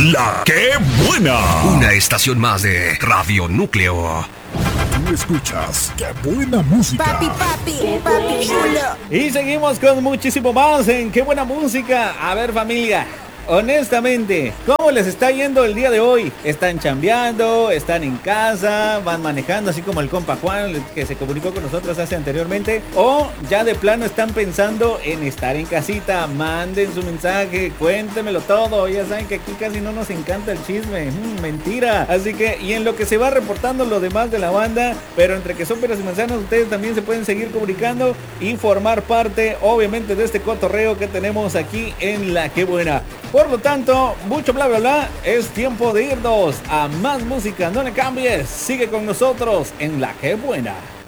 La que buena. Una estación más de Radio Núcleo. Tú escuchas Qué Buena Música. Papi chulo. Y seguimos con muchísimo más en Qué Buena Música. A ver, familia, honestamente, ¿cómo les está yendo el día de hoy? ¿Están chambeando? ¿Están en casa? ¿Van manejando así como el compa Juan que se comunicó con nosotros hace anteriormente? ¿O ya de plano están pensando en estar en casita? Manden su mensaje, cuéntemelo todo. Ya saben que aquí casi no nos encanta el chisme. Mentira. Así que, y en lo que se va reportando lo demás de la banda, pero entre que son peras y manzanas, ustedes también se pueden seguir comunicando y formar parte, obviamente, de este cotorreo que tenemos aquí en La Que Buena. Por lo tanto, mucho bla bla bla, es tiempo de irnos a más música. No le cambies, sigue con nosotros en La Que Buena.